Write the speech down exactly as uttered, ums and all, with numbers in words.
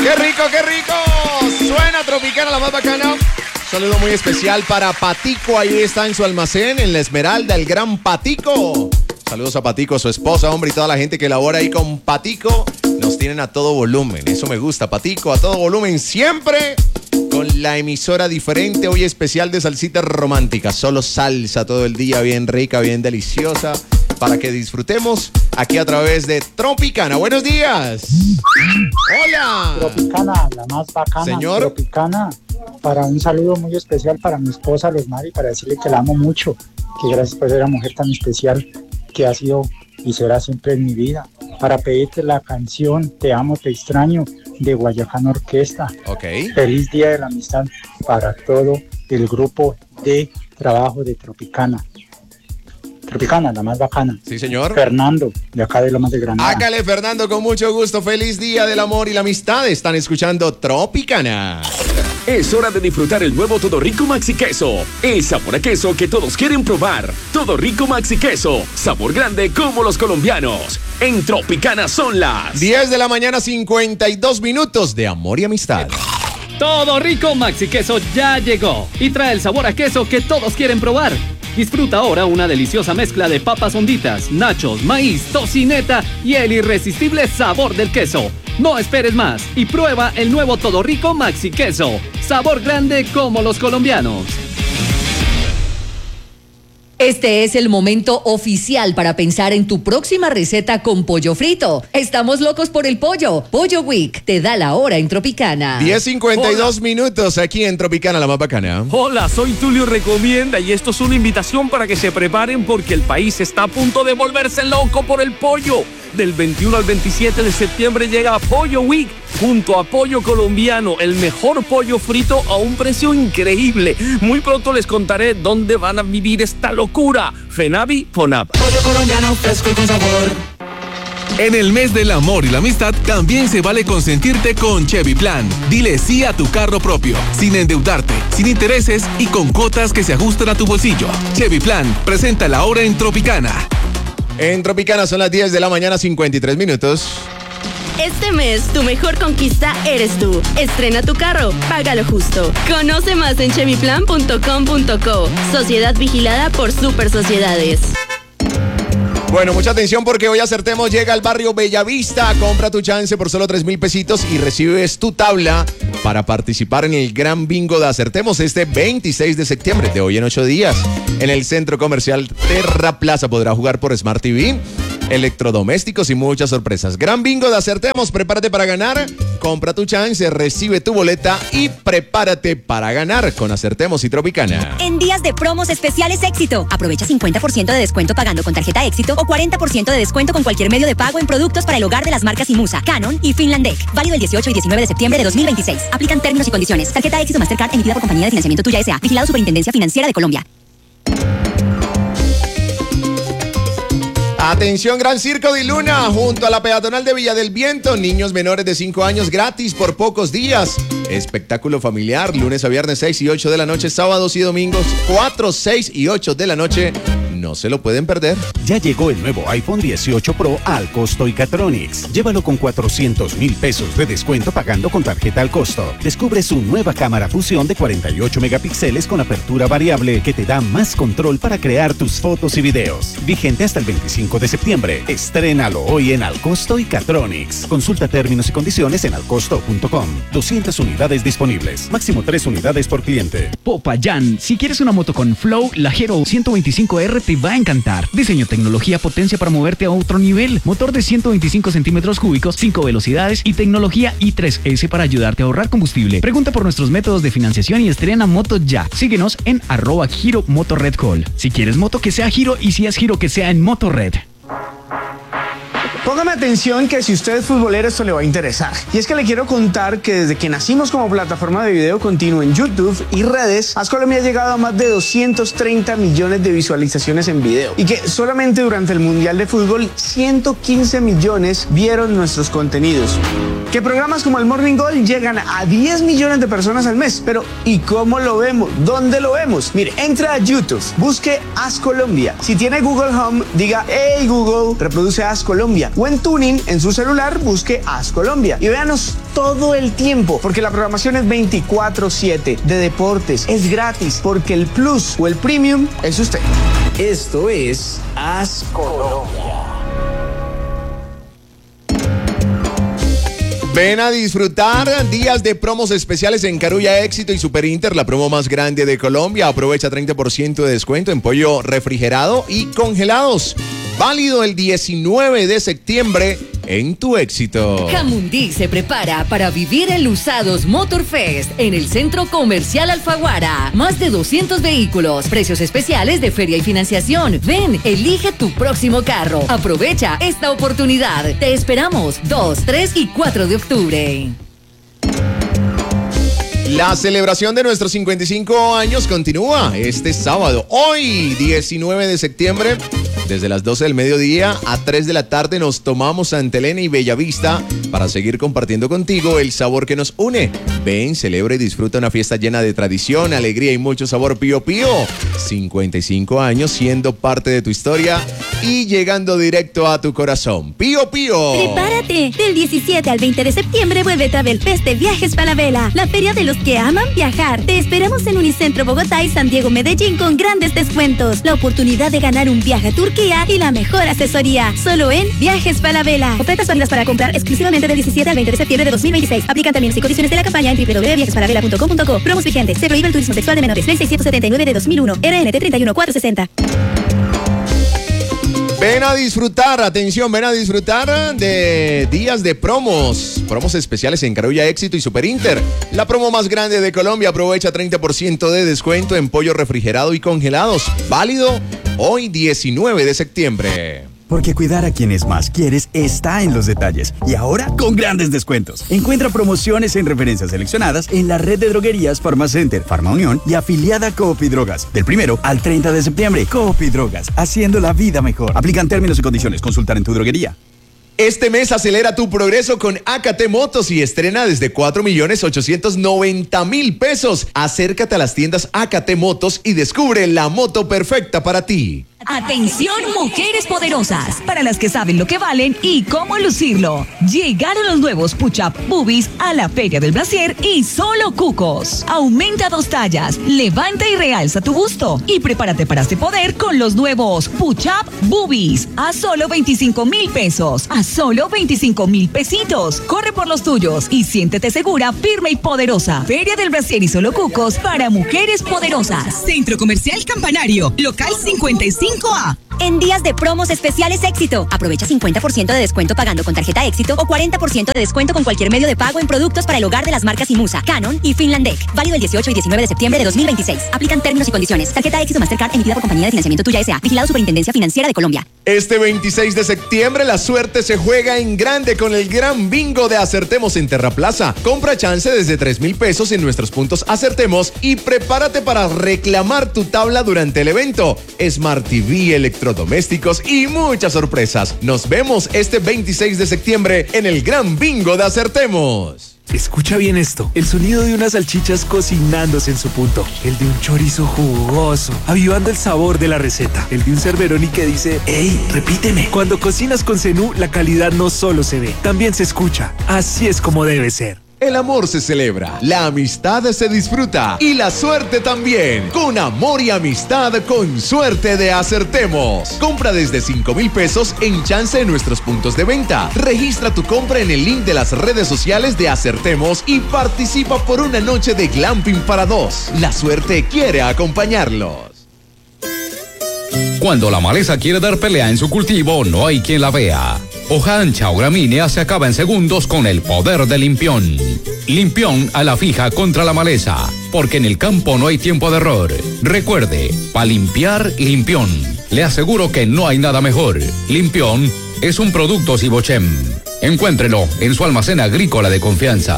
¡Qué rico, qué rico! Suena Tropicana, la más bacana. Saludo muy especial para Patico, ahí está en su almacén, en La Esmeralda, el gran Patico. Saludos a Patico, su esposa, hombre, y toda la gente que labora ahí con Patico. Nos tienen a todo volumen, eso me gusta, Patico, a todo volumen, siempre con la emisora diferente, hoy especial de salsitas románticas. Solo salsa todo el día, bien rica, bien deliciosa, para que disfrutemos aquí a través de Tropicana. Buenos días. Hola. Tropicana, la más bacana. Señor. Tropicana, para un saludo muy especial para mi esposa, Losmari, para decirle que la amo mucho, que gracias por ser la mujer tan especial que ha sido y será siempre en mi vida. Para pedirte la canción Te amo, te extraño, de Guayacán Orquesta. Ok. Feliz Día de la Amistad para todo el grupo de trabajo de Tropicana. Tropicana, la más bacana. Sí, señor. Fernando, de acá de Lomas de Granada. Hágale, Fernando, con mucho gusto. Feliz Día del Amor y la Amistad. Están escuchando Tropicana. Es hora de disfrutar el nuevo Todo Rico Maxi Queso. El sabor a queso que todos quieren probar. Todo Rico Maxi Queso. Sabor grande como los colombianos. En Tropicana son las diez de la mañana, cincuenta y dos minutos de amor y amistad. Todo Rico Maxi Queso ya llegó y trae el sabor a queso que todos quieren probar. Disfruta ahora una deliciosa mezcla de papas honditas, nachos, maíz, tocineta y el irresistible sabor del queso. No esperes más y prueba el nuevo Todo Rico Maxi Queso. Sabor grande como los colombianos. Este es el momento oficial para pensar en tu próxima receta con pollo frito. Estamos locos por el pollo. Pollo Week te da la hora en Tropicana. diez cincuenta y dos minutos aquí en Tropicana, la más bacana. Hola, soy Tulio Recomienda y esto es una invitación para que se preparen porque el país está a punto de volverse loco por el pollo. Del veintiuno al veintisiete de septiembre llega Pollo Week junto a Pollo Colombiano, el mejor pollo frito a un precio increíble. Muy pronto les contaré dónde van a vivir esta locura. Fenavi, Fonab. Pollo colombiano fresco y con sabor. En el mes del amor y la amistad también se vale consentirte con Chevy Plan. Dile sí a tu carro propio, sin endeudarte, sin intereses y con cuotas que se ajustan a tu bolsillo. Chevy Plan, presenta la hora en Tropicana. En Tropicana son las diez de la mañana, cincuenta y tres minutos. Este mes, tu mejor conquista eres tú. Estrena tu carro, págalo justo. Conoce más en chevy plan punto com punto co. Sociedad vigilada por Super Sociedades. Bueno, mucha atención porque hoy Acertemos llega al barrio Bellavista. Compra tu chance por solo tres mil pesitos y recibes tu tabla para participar en el gran bingo de Acertemos este veintiséis de septiembre, de hoy en ocho días. En el centro comercial Terra Plaza podrá jugar por Smart T V, electrodomésticos y muchas sorpresas. Gran bingo de Acertemos, prepárate para ganar. Compra tu chance, recibe tu boleta y prepárate para ganar con Acertemos y Tropicana. En días de promos especiales Éxito, aprovecha cincuenta por ciento de descuento pagando con tarjeta Éxito o cuarenta por ciento de descuento con cualquier medio de pago en productos para el hogar de las marcas Imusa, Canon y Finlandec. Válido el dieciocho y diecinueve de septiembre de dos mil veintiséis. Aplican términos y condiciones. Tarjeta Éxito Mastercard emitida por Compañía de Financiamiento Tuya S A. Vigilado Superintendencia Financiera de Colombia. Atención, Gran Circo de Luna, junto a la peatonal de Villa del Viento, niños menores de cinco años gratis por pocos días. Espectáculo familiar, lunes a viernes seis y ocho de la noche, sábados y domingos cuatro, seis y ocho de la noche. No se lo pueden perder. Ya llegó el nuevo iPhone dieciocho Pro al costo Icatronics. Llévalo con cuatrocientos mil pesos de descuento pagando con tarjeta al costo. Descubre su nueva cámara fusión de cuarenta y ocho megapíxeles con apertura variable que te da más control para crear tus fotos y videos. Vigente hasta el veinticinco de septiembre. Estrénalo hoy en Alcosto Icatronics. Consulta términos y condiciones en alcosto punto com. doscientas unidades disponibles. Máximo tres unidades por cliente. Popayán. Si quieres una moto con flow, la Hero ciento veinticinco R te va a encantar. Diseño, tecnología, potencia para moverte a otro nivel. Motor de ciento veinticinco centímetros cúbicos, cinco velocidades y tecnología i tres ese para ayudarte a ahorrar combustible. Pregunta por nuestros métodos de financiación y estrena moto ya. Síguenos en arroba Giro Motorred Call. Si quieres moto que sea Giro y si es Giro que sea en Motorred. Póngame atención que si usted es futbolero esto le va a interesar. Y es que le quiero contar que desde que nacimos como plataforma de video continuo en YouTube y redes, Haz Colombia ha llegado a más de doscientos treinta millones de visualizaciones en video. Y que solamente durante el Mundial de Fútbol ciento quince millones vieron nuestros contenidos. que programas como el Morning Gold llegan a diez millones de personas al mes. Pero ¿y cómo lo vemos? ¿Dónde lo vemos? Mire, entra a YouTube, busque As Colombia. Si tiene Google Home, diga, hey Google, reproduce As Colombia. O en Tuning, en su celular, busque As Colombia. Y véanos todo el tiempo, porque la programación es veinticuatro siete de deportes. Es gratis, porque el Plus o el Premium es usted. Esto es As Colombia. Ven a disfrutar días de promos especiales en Carulla Éxito y Super Inter, la promo más grande de Colombia. Aprovecha treinta por ciento de descuento en pollo refrigerado y congelados. Válido el diecinueve de septiembre en tu Éxito. Jamundí se prepara para vivir el Usados Motor Fest en el Centro Comercial Alfaguara. Más de doscientos vehículos, precios especiales de feria y financiación. Ven, elige tu próximo carro. Aprovecha esta oportunidad. Te esperamos dos, tres y cuatro de octubre. La celebración de nuestros cincuenta y cinco años continúa este sábado. Hoy, diecinueve de septiembre, desde las doce del mediodía a tres de la tarde nos tomamos Santa Elena y Bellavista para seguir compartiendo contigo el sabor que nos une. Ven, celebra y disfruta una fiesta llena de tradición, alegría y mucho sabor. Pío Pío, cincuenta y cinco años siendo parte de tu historia y llegando directo a tu corazón. Pío Pío. Prepárate, del diecisiete al veinte de septiembre vuelve Travel Fest de Viajes Falabella, la feria de los que aman viajar. Te esperamos en Unicentro Bogotá y San Diego Medellín con grandes descuentos, la oportunidad de ganar un viaje a Turquía y la mejor asesoría, solo en Viajes Falabella. Ofertas válidas para comprar exclusivamente del diecisiete al veinte de septiembre de dos mil veintiséis. Aplican términos y condiciones de la campaña en doble u doble u doble punto viajes falabella punto com punto co. Promos vigentes. Se prohíbe el turismo sexual de menores. Ley seiscientos setenta y nueve de dos mil uno. R N T treinta y uno cuatrocientos sesenta. Ven a disfrutar, atención, ven a disfrutar de días de promos, promos especiales en Carulla Éxito y Super Inter, la promo más grande de Colombia. Aprovecha treinta por ciento de descuento en pollo refrigerado y congelados, válido hoy diecinueve de septiembre. Porque cuidar a quienes más quieres está en los detalles. Y ahora con grandes descuentos. Encuentra promociones en referencias seleccionadas en la red de droguerías Farmacenter, Farma Unión y afiliada Coop y Drogas. Del primero al treinta de septiembre, Coop y Drogas, haciendo la vida mejor. Aplican términos y condiciones. Consultar en tu droguería. Este mes acelera tu progreso con A K T Motos y estrena desde cuatro millones ochocientos noventa mil pesos. Acércate a las tiendas A K T Motos y descubre la moto perfecta para ti. Atención, mujeres poderosas, para las que saben lo que valen y cómo lucirlo. Llegaron los nuevos Push-Up Boobies a la Feria del Brasier y solo cucos. Aumenta dos tallas, levanta y realza tu busto y prepárate para este poder con los nuevos Push-Up Boobies a solo veinticinco mil pesos, a solo veinticinco mil pesitos. Corre por los tuyos y siéntete segura, firme y poderosa. Feria del Brasier y solo cucos para mujeres poderosas. Centro Comercial Campanario, local cincuenta y cinco A. En días de promos especiales Éxito, aprovecha cincuenta por ciento de descuento pagando con tarjeta Éxito o cuarenta por ciento de descuento con cualquier medio de pago en productos para el hogar de las marcas Imusa, Canon y Finlandec. Válido el dieciocho y diecinueve de septiembre de dos mil veintiséis. Aplican términos y condiciones. Tarjeta Éxito Mastercard emitida por Compañía de Financiamiento Tuya S A. Vigilado Superintendencia Financiera de Colombia. Este veintiséis de septiembre la suerte se juega en grande con el gran bingo de Acertemos en Terraplaza. Compra chance desde tres mil pesos en nuestros puntos Acertemos y prepárate para reclamar tu tabla durante el evento. Smart T V, electrodomésticos y muchas sorpresas. Nos vemos este veintiséis de septiembre en el gran bingo de Acertemos. Escucha bien esto, el sonido de unas salchichas cocinándose en su punto, el de un chorizo jugoso, avivando el sabor de la receta, el de un cerberoni que dice, ¡ey, repíteme! Cuando cocinas con Zenú, la calidad no solo se ve, también se escucha. Así es como debe ser. El amor se celebra, la amistad se disfruta y la suerte también. Con amor y amistad, con suerte de Acertemos. Compra desde cinco mil pesos en chance en nuestros puntos de venta. Registra tu compra en el link de las redes sociales de Acertemos y participa por una noche de glamping para dos. La suerte quiere acompañarlos. Cuando la maleza quiere dar pelea en su cultivo, no hay quien la vea. Hoja ancha o gramínea se acaba en segundos con el poder de Limpión. Limpión a la fija contra la maleza, porque en el campo no hay tiempo de error. Recuerde, para limpiar, Limpión. Le aseguro que no hay nada mejor. Limpión es un producto Sibochem. Encuéntrelo en su almacén agrícola de confianza.